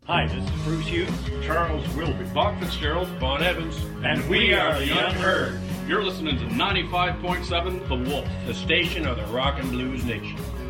Hi, this is Bruce Hughes, Charles Wilby, Bob Fitzgerald, Bon Evans, and we are the Unheard. You're listening to 95.7 The Wolf, the station of the Rock and Blues Nation.